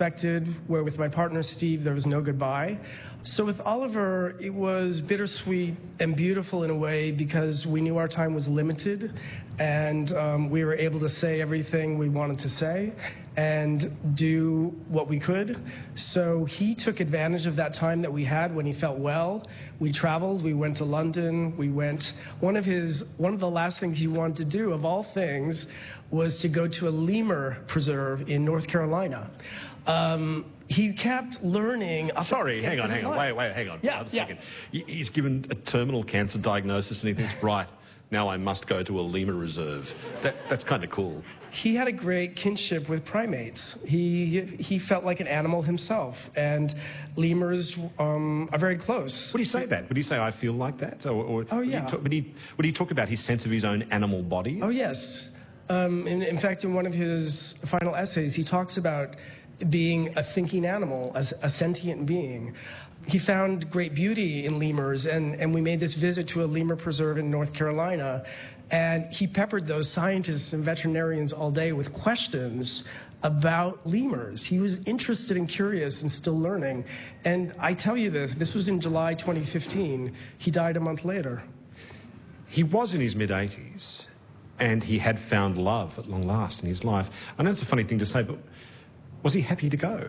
unexpected, where with my partner Steve, there was no goodbye. So with Oliver, it was bittersweet and beautiful in a way because we knew our time was limited, and we were able to say everything we wanted to say and do what we could. So he took advantage of that time that we had when he felt well. We traveled, we went to London, one of the last things he wanted to do, of all things, was to go to a lemur preserve in North Carolina. He kept learning. Sorry, hang on. Wait, hang on. Yeah, a second. He's given a terminal cancer diagnosis and he thinks, right, now I must go to a lemur reserve. That's kind of cool. He had a great kinship with primates. He felt like an animal himself, and lemurs are very close. Would he say that? Would he say, I feel like that? Oh, yeah. Would he talk about his sense of his own animal body? Oh, yes. In fact, in one of his final essays, he talks about being a thinking animal, as a sentient being. He found great beauty in lemurs, and we made this visit to a lemur preserve in North Carolina, and he peppered those scientists and veterinarians all day with questions about lemurs. He was interested and curious and still learning. And I tell you this was in July 2015. He died a month later. He was in his mid-80s, and he had found love at long last in his life. I know it's a funny thing to say, but was he happy to go?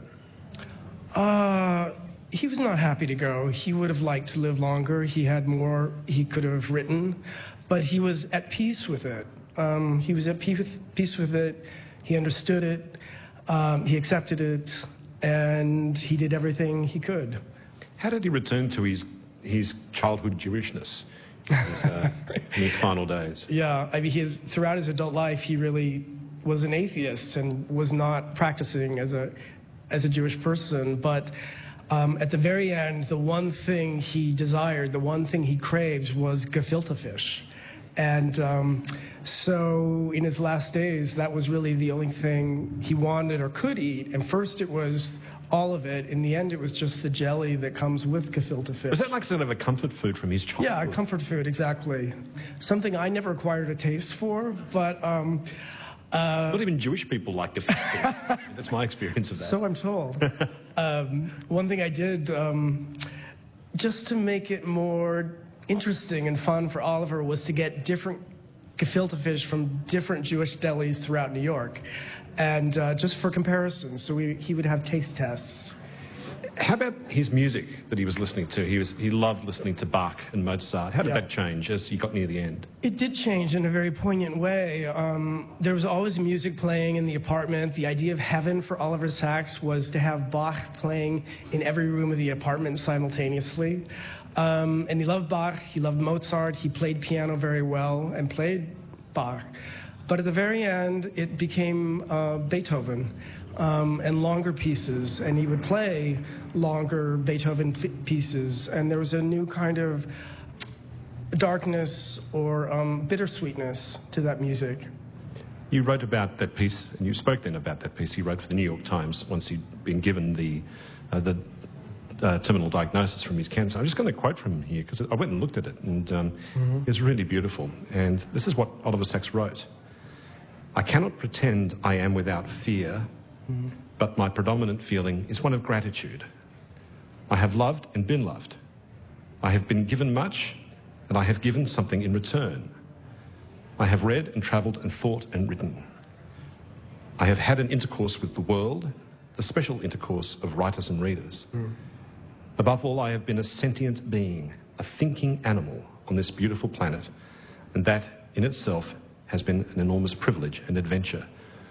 He was not happy to go. He would have liked to live longer. He had more he could have written, but he was at peace with it. He was at peace with it. He understood it. He accepted it, and he did everything he could. How did he return to his childhood Jewishness in his final days? Yeah, I mean, throughout his adult life, he really was an atheist and was not practicing as a Jewish person, but at the very end, the one thing he desired, the one thing he craved was gefilte fish. And so in his last days, that was really the only thing he wanted or could eat. And first it was all of it. In the end, it was just the jelly that comes with gefilte fish. Was that like sort of a comfort food from his childhood? Yeah, a comfort food, exactly. Something I never acquired a taste for, but... not even Jewish people like gefilte fish. That's my experience of that. So I'm told. One thing I did, just to make it more interesting and fun for Oliver, was to get different gefilte fish from different Jewish delis throughout New York, and just for comparison. So he would have taste tests. How about his music that he was listening to? He loved listening to Bach and Mozart. How did that change as he got near the end? It did change in a very poignant way. There was always music playing in the apartment. The idea of heaven for Oliver Sacks was to have Bach playing in every room of the apartment simultaneously. And he loved Bach, he loved Mozart, he played piano very well and played Bach. But at the very end, it became Beethoven. And longer pieces, and he would play longer Beethoven pieces, and there was a new kind of darkness or bittersweetness to that music. You wrote about that piece, and you spoke then about that piece he wrote for the New York Times once he'd been given the terminal diagnosis from his cancer. I'm just going to quote from him here, because I went and looked at it, and it's really beautiful. And this is what Oliver Sacks wrote. I cannot pretend I am without fear, but my predominant feeling is one of gratitude. I have loved and been loved. I have been given much, and I have given something in return. I have read and travelled and thought and written. I have had an intercourse with the world, the special intercourse of writers and readers. Above all, I have been a sentient being, a thinking animal on this beautiful planet, and that in itself has been an enormous privilege and adventure.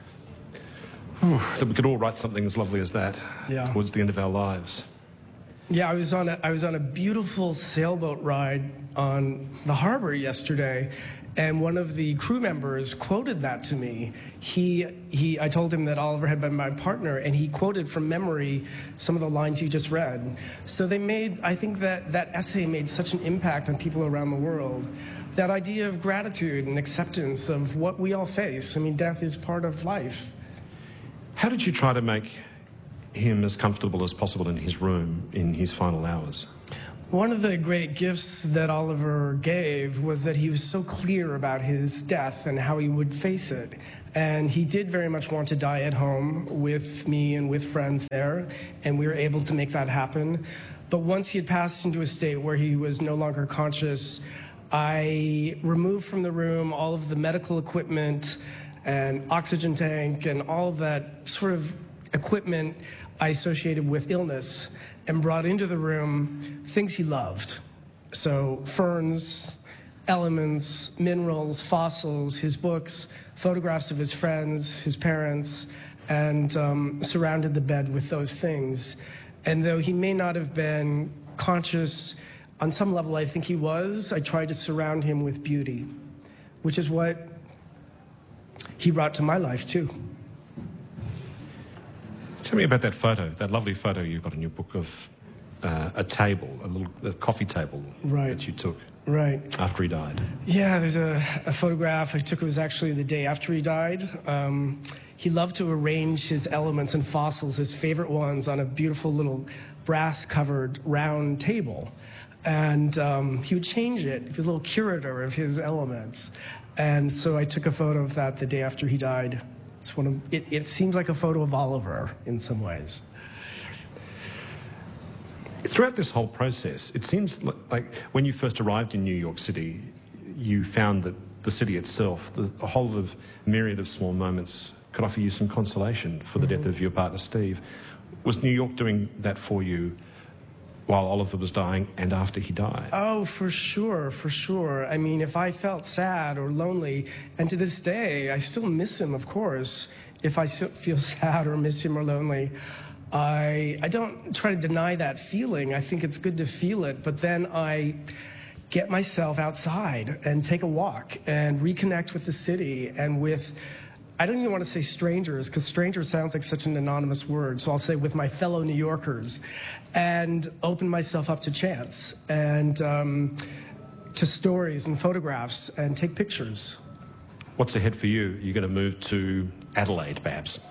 That we could all write something as lovely as that towards the end of our lives. Yeah, I was on a beautiful sailboat ride on the harbor yesterday, and one of the crew members quoted that to me. I told him that Oliver had been my partner, and he quoted from memory some of the lines you just read. So I think that essay made such an impact on people around the world. That idea of gratitude and acceptance of what we all face. I mean, death is part of life. How did you try to make him as comfortable as possible in his room in his final hours? One of the great gifts that Oliver gave was that he was so clear about his death and how he would face it. And he did very much want to die at home with me and with friends there, and we were able to make that happen. But once he had passed into a state where he was no longer conscious, I removed from the room all of the medical equipment and oxygen tank and all of that sort of equipment I associated with illness, and brought into the room things he loved. So ferns, elements, minerals, fossils, his books, photographs of his friends, his parents, and surrounded the bed with those things. And though he may not have been conscious, on some level I think he was, I tried to surround him with beauty, which is what he brought to my life too. Tell me about that photo, that lovely photo you've got in your book of a table, a coffee table that you took after he died. Yeah, there's a photograph I took. It was actually the day after he died. He loved to arrange his elements and fossils, his favorite ones, on a beautiful little brass-covered round table. And he would change it. He was a little curator of his elements. And so I took a photo of that the day after he died. It seems like a photo of Oliver in some ways. Throughout this whole process, it seems like when you first arrived in New York City, you found that the city itself, a whole of myriad of small moments, could offer you some consolation for the death of your partner, Steve. Was New York doing that for you while Oliver was dying and after he died? Oh, for sure, for sure. I mean, if I felt sad or lonely, and to this day, I still miss him, of course, if I feel sad or miss him or lonely, I don't try to deny that feeling. I think it's good to feel it, but then I get myself outside and take a walk and reconnect with the city and with, I don't even want to say strangers, because stranger sounds like such an anonymous word, so I'll say with my fellow New Yorkers, and open myself up to chance and to stories and photographs and take pictures. What's ahead for you? You're going to move to Adelaide, perhaps?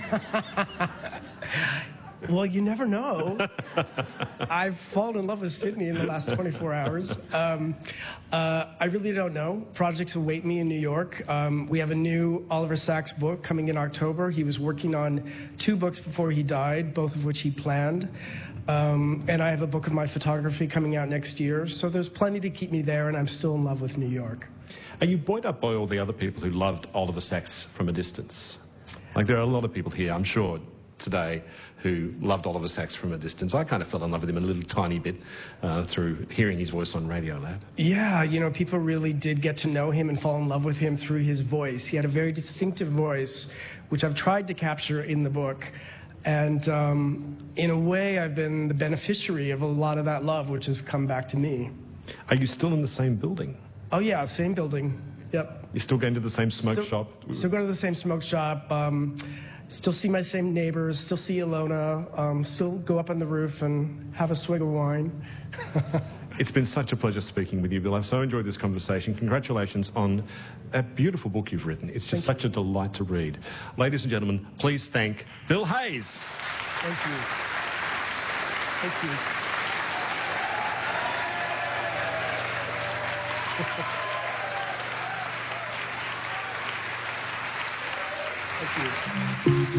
Well, you never know. I've fallen in love with Sydney in the last 24 hours. I really don't know. Projects await me in New York. We have a new Oliver Sacks book coming in October. He was working on 2 books before he died, both of which he planned. And I have a book of my photography coming out next year. So there's plenty to keep me there, and I'm still in love with New York. Are you buoyed up by all the other people who loved Oliver Sacks from a distance? Like, there are a lot of people here, I'm sure, today who loved Oliver Sacks from a distance. I kind of fell in love with him a little tiny bit through hearing his voice on Radiolab. Yeah, you know, people really did get to know him and fall in love with him through his voice. He had a very distinctive voice, which I've tried to capture in the book. And in a way, I've been the beneficiary of a lot of that love, which has come back to me. Are you still in the same building? Oh, yeah, same building. Yep. You're still going to the same smoke shop? Still go to the same smoke shop. Still see my same neighbors. Still see Ilona. Still go up on the roof and have a swig of wine. It's been such a pleasure speaking with you, Bill. I've so enjoyed this conversation. Congratulations on a beautiful book you've written. It's just such a delight to read. Ladies and gentlemen, please thank Bill Hayes. Thank you. Thank you. Thank you.